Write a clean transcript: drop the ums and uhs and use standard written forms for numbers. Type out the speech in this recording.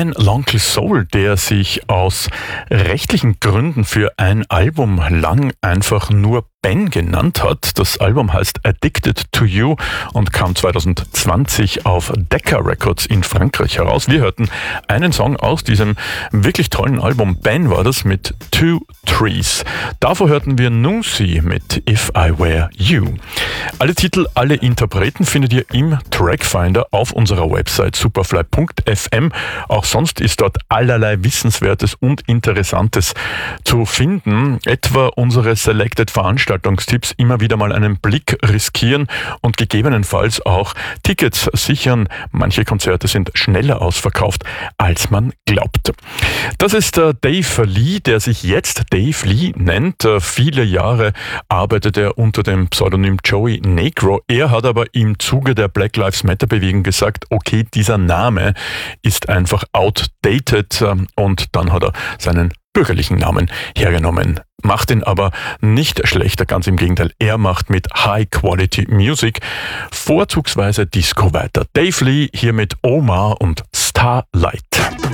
Ben L'Oncle Soul, der sich aus rechtlichen Gründen für ein Album lang einfach nur Ben genannt hat. Das Album heißt Addicted to You und kam 2020 auf Decca Records in Frankreich heraus. Wir hörten einen Song aus diesem wirklich tollen Album. Ben war das mit Two Trees. Davor hörten wir Nunzi mit If I Were You. Alle Titel, alle Interpreten findet ihr im Trackfinder auf unserer Website superfly.fm. Auch sonst ist dort allerlei Wissenswertes und Interessantes zu finden. Etwa unsere Selected Veranstaltungstipps, immer wieder mal einen Blick riskieren und gegebenenfalls auch Tickets sichern. Manche Konzerte sind schneller ausverkauft, als man glaubt. Das ist Dave Lee, der sich jetzt Dave Lee nennt. Viele Jahre arbeitet er unter dem Pseudonym Joey Negro. Er hat aber im Zuge der Black Lives Matter Bewegung gesagt, okay, dieser Name ist einfach outdated, und dann hat er seinen bürgerlichen Namen hergenommen. Macht ihn aber nicht schlechter, ganz im Gegenteil. Er macht mit High-Quality Music, vorzugsweise Disco weiter. Dave Lee hier mit Omar und Starlight.